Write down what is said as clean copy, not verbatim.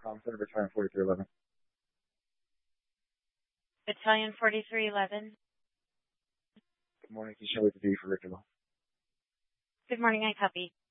Center Battalion 4311. Battalion 4311. Good morning. Can you show me the D for Victorville? Good morning, I copy.